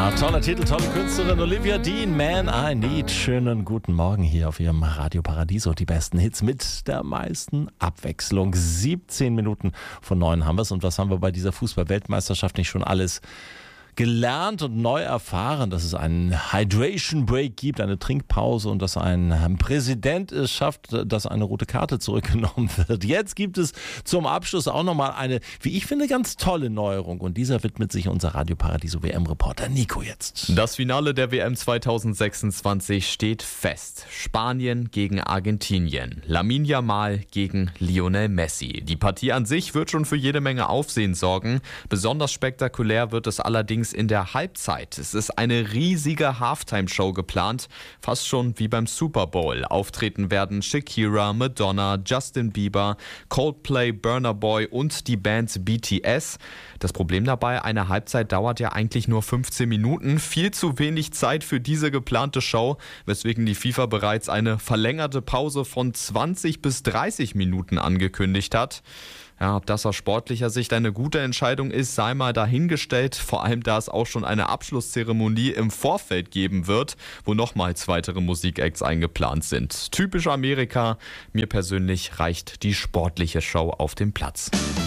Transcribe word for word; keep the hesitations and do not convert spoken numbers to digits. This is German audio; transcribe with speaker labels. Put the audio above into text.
Speaker 1: Ja, toller Titel, tolle Künstlerin Olivia Dean, Man I Need. Schönen guten Morgen hier auf Ihrem Radio Paradiso. Die besten Hits mit der meisten Abwechslung. siebzehn Minuten von neun haben wir es. Und was haben wir bei dieser Fußball-Weltmeisterschaft nicht schon alles gelernt und neu erfahren, dass es einen Hydration Break gibt, eine Trinkpause und dass ein Präsident es schafft, dass eine rote Karte zurückgenommen wird. Jetzt gibt es zum Abschluss auch nochmal eine, wie ich finde, ganz tolle Neuerung und dieser widmet sich unser Radio Paradiso W M-Reporter Nico jetzt.
Speaker 2: Das Finale der W M zweitausendsechsundzwanzig steht fest. Spanien gegen Argentinien. Lamine Yamal gegen Lionel Messi. Die Partie an sich wird schon für jede Menge Aufsehen sorgen. Besonders spektakulär wird es allerdings in der Halbzeit. Es ist eine riesige Halftime-Show geplant, fast schon wie beim Super Bowl. Auftreten werden Shakira, Madonna, Justin Bieber, Coldplay, Burna Boy und die Band B T S. Das Problem dabei, eine Halbzeit dauert ja eigentlich nur fünfzehn Minuten. Viel zu wenig Zeit für diese geplante Show, weswegen die FIFA bereits eine verlängerte Pause von zwanzig bis dreißig Minuten angekündigt hat. Ja, ob das aus sportlicher Sicht eine gute Entscheidung ist, sei mal dahingestellt. Vor allem, da es auch schon eine Abschlusszeremonie im Vorfeld geben wird, wo nochmals weitere Musikacts eingeplant sind. Typisch Amerika. Mir persönlich reicht die sportliche Show auf dem Platz.